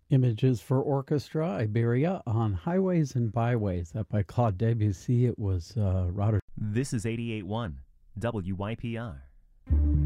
Images for Orchestra, Iberia on Highways and Byways. That by Claude Debussy. It was Rotterdam. This is 88.1 WYPR.